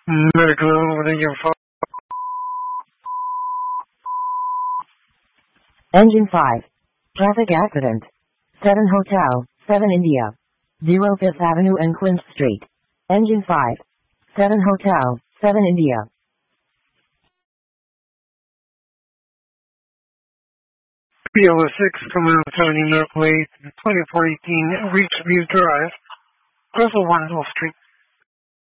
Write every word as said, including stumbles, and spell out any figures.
Medical over your phone. Engine five. Traffic accident. seven Hotel, seven India. zero Fifth Avenue and Quince Street. Engine five. seven Hotel, seven India. P O six coming out turning Northway, twenty-four eighteen Reachview Drive, Grizzle one Street.